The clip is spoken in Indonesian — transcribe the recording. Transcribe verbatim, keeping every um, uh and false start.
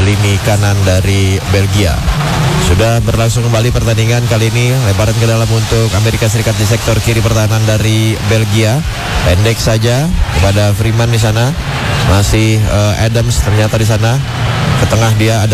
lini kanan dari Belgia. Sudah berlangsung kembali pertandingan kali ini. Lebaran ke dalam untuk Amerika Serikat di sektor kiri pertahanan dari Belgia. Pendek saja kepada Freeman di sana. Masih uh, Adams ternyata di sana. Ke tengah dia ada